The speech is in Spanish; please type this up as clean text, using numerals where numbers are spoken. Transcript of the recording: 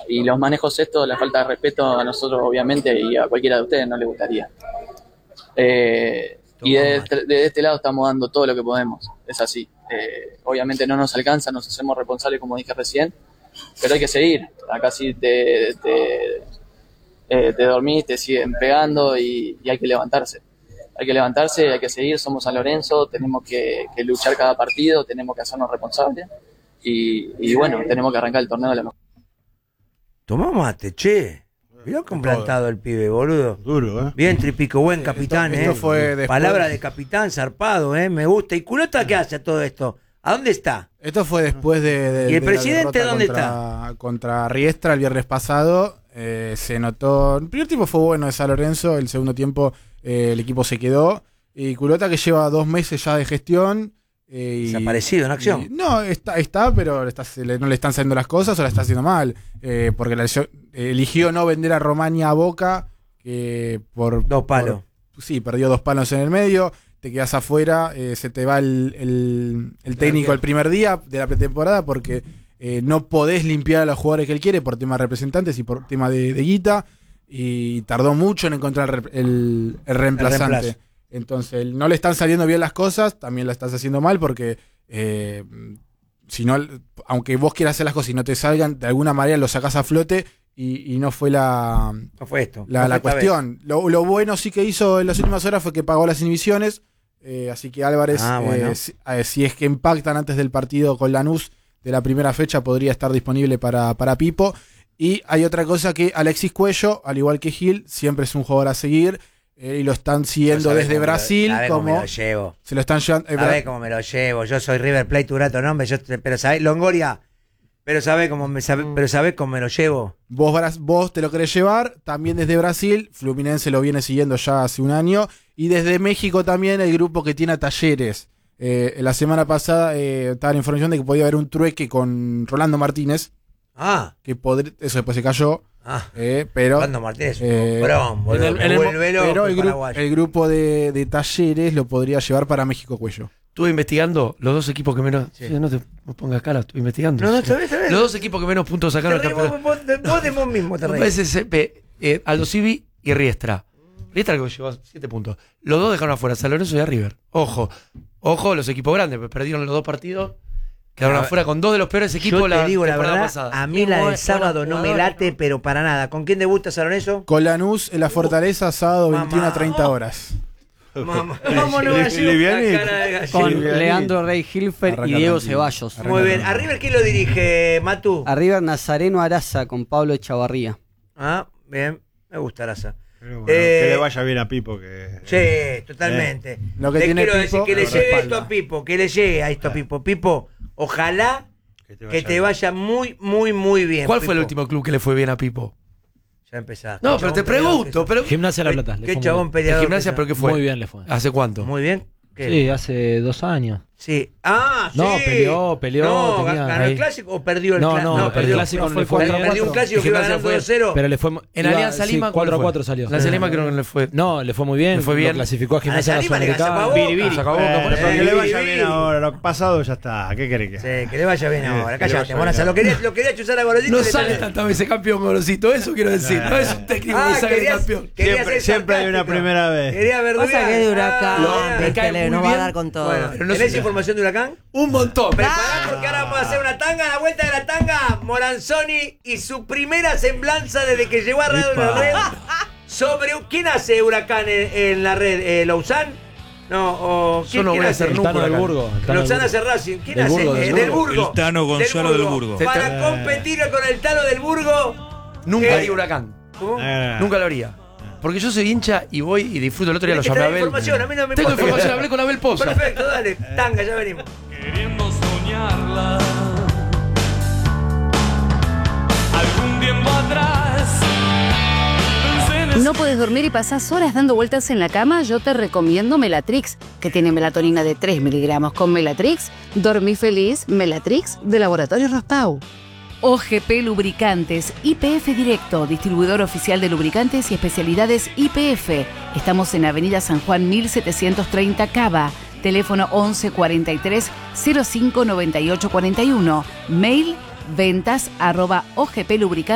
Y los manejos estos, la falta de respeto a nosotros obviamente y a cualquiera de ustedes no les gustaría. Y de este lado estamos dando todo lo que podemos, es así. Obviamente no nos alcanza, nos hacemos responsables como dije recién, pero hay que seguir. Acá sí te dormís, te siguen pegando y hay que levantarse. Hay que seguir, somos San Lorenzo, tenemos que luchar cada partido, tenemos que hacernos responsables y bueno, tenemos que arrancar el torneo de la mejor. Tomamos mate, che. Mirá con plantado el pibe, boludo. Duro, Bien, Tripico, buen capitán, esto fue después... Palabra de capitán, zarpado, me gusta. ¿Y Culota qué hace a todo esto? ¿A dónde está? Esto fue después de ¿Y el presidente dónde está? Contra Riestra el viernes pasado. Se notó... El primer tiempo fue bueno de San Lorenzo, el segundo tiempo el equipo se quedó. Y Culota que lleva 2 meses ya de gestión. Desaparecido en acción. No, está pero no le están saliendo las cosas o la está haciendo mal. Porque eligió no vender a Romagna a Boca por 2 palos. Sí, perdió 2 palos en el medio. Te quedas afuera, se te va el técnico el primer día de la pretemporada porque no podés limpiar a los jugadores que él quiere por tema de representantes y por tema de guita. Y tardó mucho en encontrar el reemplazante. Entonces, no le están saliendo bien las cosas, también la estás haciendo mal porque si no, aunque vos quieras hacer las cosas y no te salgan, de alguna manera lo sacás a flote y no fue la cuestión. Lo bueno sí que hizo en las últimas horas fue que pagó las inhibiciones, así que Álvarez, bueno. Si es que impactan antes del partido con Lanús de la primera fecha, podría estar disponible para Pipo. Y hay otra cosa que Alexis Cuello, al igual que Gil, siempre es un jugador a seguir. Y lo están siguiendo desde Brasil. Cómo me lo llevo. Se lo están llevando. ¿Sabés cómo me lo llevo? Yo soy River Plate, tu grato nombre. Pero sabés, Longoria. Pero sabés cómo me lo llevo. Vos te lo querés llevar. También desde Brasil. Fluminense lo viene siguiendo ya hace un año. Y desde México también el grupo que tiene a Talleres. La semana pasada estaba la información de que podía haber un trueque con Rolando Martínez. Que eso después se cayó. Pero Rolando Martínez es un boludo. Pero el grupo de Talleres lo podría llevar para México Cuello. Estuve investigando los 2 equipos que menos. Sí. No te pongas cara, estuve investigando. No, está bien. Los 2 equipos que menos puntos sacaron el campeonato. Vos de vos mismo te reís. Aldo Civi y Riestra. Riestra que llevó 7 puntos. Los 2 dejaron afuera, San Lorenzo y a River. Ojo, los equipos grandes, perdieron los 2 partidos. Quedaron afuera con 2 de los peores equipos. Yo te digo la verdad, pasada. a mí la del sábado no me late, pero para nada. ¿Con quién debuta San Lorenzo? Con Lanús en la Fortaleza, sábado 21 a 30 horas. Con Leandro Rey Hilfer y Diego Ceballos. Muy bien. ¿A River quién lo dirige, Matu? A River Nazareno Araza con Pablo Echavarría. Bien. Me gusta Araza. Bueno, que le vaya bien a Pipo. Sí, totalmente. Lo que le tiene quiero Pipo, decir que le llegue esto a Pipo, que le llegue a esto a Pipo. Pipo, ojalá que te vaya muy, muy, muy bien. ¿Cuál Pipo? fue el último club que le fue bien a Pipo? Ya empezaste. No, pero te pregunto. Gimnasia La Plata. ¿Qué chabón peleador? Gimnasia, pero ¿qué fue? Muy bien le fue. ¿Hace cuánto? Muy bien. ¿Qué? Sí, hace 2 años. Sí. No, sí. peleó. No, tenía ¿ganó ahí. el clásico o perdió el clásico? No, perdió el clásico. No fue perdió un clásico que iba ganando 2-0. Pero le fue. En Alianza Lima, 4-4 salió. En Alianza Lima creo que no le fue. No, le fue muy bien. Le fue bien. Lo clasificó a Gimnasia a Alianza Lima le Sudamericana. Biribiri. Se acabó Boca, por eso. Que le vaya bien ahora. Lo pasado ya está. ¿Qué querés que Sí, que le vaya bien ahora. Cállate, Monaza. Lo quería chuzar a Gorosito. No sale tantas veces campeón Gorosito, eso quiero decir. No es un técnico que sale campeón. Siempre hay una primera vez. Quería verdurar. Pasa que es de Huracán. Me cae muy No va a bien. dar con todo. Bueno, ¿tenés información de Huracán? Un montón. Prepará porque ahora vamos a hacer una tanga, la vuelta de la tanga. Moranzoni y su primera semblanza desde que llegó a Radio La Red sobre ¿quién hace Huracán en la red? ¿Lausanne? No, Yo no voy a hacer nunca. del Burgo. Lausanne hace Racing. ¿Quién hace? Del Burgo. El Tano Gonzalo del Burgo. Para competir con el Tano del Burgo. Nunca haría Huracán. ¿Cómo? Nunca lo haría. Porque yo soy hincha y voy y disfruto. El otro día lo llamé a Abel. Información, a mí no me Tengo importa. información, hablé con Abel Poza. Perfecto, dale. Tanga, ya venimos. Queriendo soñarla algún tiempo atrás. ¿No puedes dormir y pasás horas dando vueltas en la cama? Yo te recomiendo Melatrix, que tiene melatonina de 3 miligramos. Con Melatrix, dormí feliz. Melatrix, de Laboratorio Rospau. OGP Lubricantes, YPF Directo, distribuidor oficial de lubricantes y especialidades YPF. Estamos en Avenida San Juan 1730 Cava. Teléfono 11 43 05 98 41. Mail ventas @ogplubricantes.com.